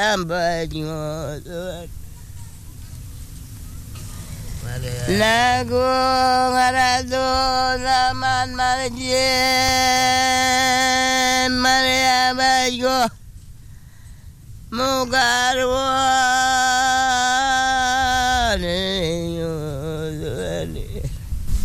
sampai ngotut lagu ngaradu zaman marjen Maria bajo mugarwa